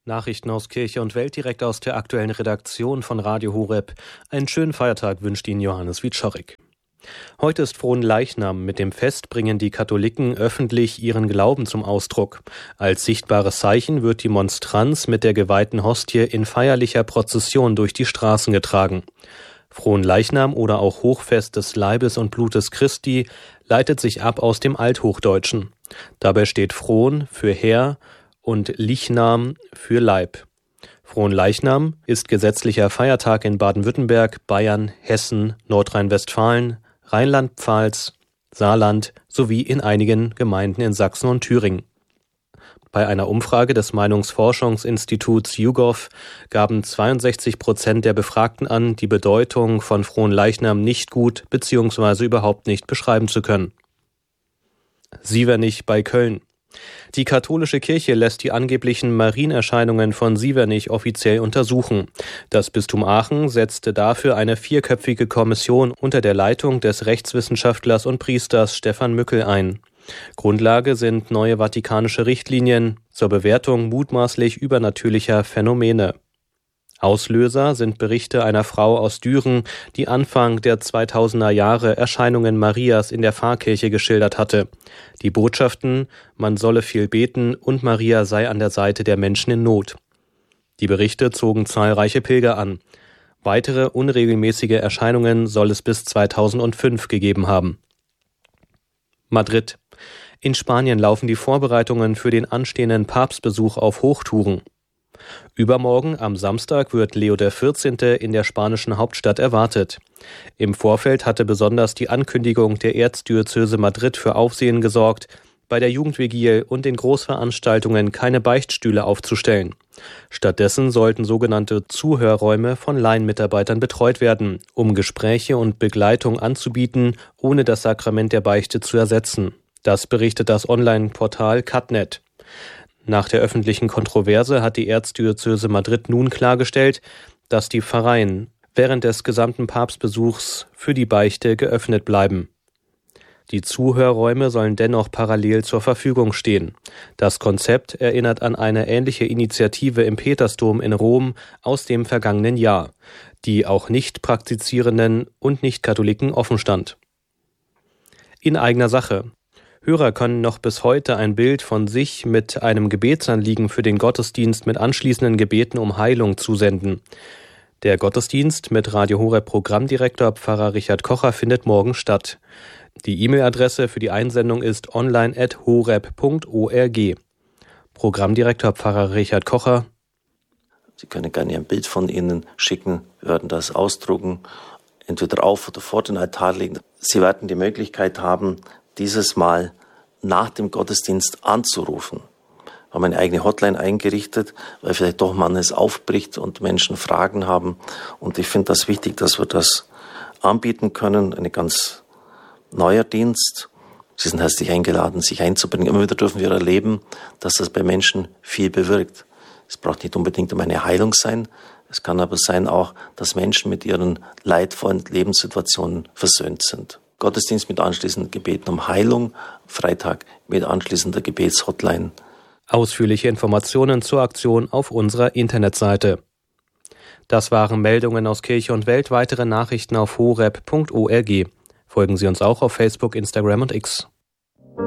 Nachrichten aus Kirche und Welt direkt aus der aktuellen Redaktion von Radio Horeb. Einen schönen Feiertag wünscht Ihnen Johannes Wieczorek. Heute ist Fronleichnam. Mit dem Fest bringen die Katholiken öffentlich ihren Glauben zum Ausdruck. Als sichtbares Zeichen wird die Monstranz mit der geweihten Hostie in feierlicher Prozession durch die Straßen getragen. Fronleichnam oder auch Hochfest des Leibes und Blutes Christi leitet sich ab aus dem Althochdeutschen. Dabei steht Fron für Herr und Lichnam für Leib. Fronleichnam ist gesetzlicher Feiertag in Baden-Württemberg, Bayern, Hessen, Nordrhein-Westfalen, Rheinland-Pfalz, Saarland sowie in einigen Gemeinden in Sachsen und Thüringen. Bei einer Umfrage des Meinungsforschungsinstituts YouGov gaben 62% der Befragten an, die Bedeutung von Fronleichnam nicht gut bzw. überhaupt nicht beschreiben zu können. Sievernich bei Köln. Die katholische Kirche lässt die angeblichen Marienerscheinungen von Sievernich offiziell untersuchen. Das Bistum Aachen setzte dafür eine 4-köpfige Kommission unter der Leitung des Rechtswissenschaftlers und Priesters Stefan Mückel ein. Grundlage sind neue vatikanische Richtlinien zur Bewertung mutmaßlich übernatürlicher Phänomene. Auslöser sind Berichte einer Frau aus Düren, die Anfang der 2000er Jahre Erscheinungen Marias in der Pfarrkirche geschildert hatte. Die Botschaften, man solle viel beten und Maria sei an der Seite der Menschen in Not. Die Berichte zogen zahlreiche Pilger an. Weitere unregelmäßige Erscheinungen soll es bis 2005 gegeben haben. Madrid. In Spanien laufen die Vorbereitungen für den anstehenden Papstbesuch auf Hochtouren. Übermorgen am Samstag wird Leo XIV. In der spanischen Hauptstadt erwartet. Im Vorfeld hatte besonders die Ankündigung der Erzdiözese Madrid für Aufsehen gesorgt, bei der Jugendvigilie und den Großveranstaltungen keine Beichtstühle aufzustellen. Stattdessen sollten sogenannte Zuhörräume von Laienmitarbeitern betreut werden, um Gespräche und Begleitung anzubieten, ohne das Sakrament der Beichte zu ersetzen. Das berichtet das Online-Portal Catnet. Nach der öffentlichen Kontroverse hat die Erzdiözese Madrid nun klargestellt, dass die Pfarreien während des gesamten Papstbesuchs für die Beichte geöffnet bleiben. Die Zuhörräume sollen dennoch parallel zur Verfügung stehen. Das Konzept erinnert an eine ähnliche Initiative im Petersdom in Rom aus dem vergangenen Jahr, die auch nicht praktizierenden und Nicht-Katholiken offenstand. In eigener Sache. Hörer können noch bis heute ein Bild von sich mit einem Gebetsanliegen für den Gottesdienst mit anschließenden Gebeten um Heilung zusenden. Der Gottesdienst mit Radio Horeb Programmdirektor Pfarrer Richard Kocher findet morgen statt. Die E-Mail-Adresse für die Einsendung ist online@horeb.org. Programmdirektor Pfarrer Richard Kocher. Sie können gerne ein Bild von Ihnen schicken. Wir werden das ausdrucken, entweder auf oder vor den Altar legen. Sie werden die Möglichkeit haben, dieses Mal nach dem Gottesdienst anzurufen. Wir haben eine eigene Hotline eingerichtet, weil vielleicht doch manches aufbricht und Menschen Fragen haben. Und ich finde das wichtig, dass wir das anbieten können. Ein ganz neuer Dienst. Sie sind herzlich eingeladen, sich einzubringen. Immer wieder dürfen wir erleben, dass das bei Menschen viel bewirkt. Es braucht nicht unbedingt um eine Heilung sein. Es kann aber sein auch, dass Menschen mit ihren leidvollen Lebenssituationen versöhnt sind. Gottesdienst mit anschließenden Gebeten um Heilung, Freitag mit anschließender Gebetshotline. Ausführliche Informationen zur Aktion auf unserer Internetseite. Das waren Meldungen aus Kirche und Welt. Weitere Nachrichten auf horeb.org. Folgen Sie uns auch auf Facebook, Instagram und X.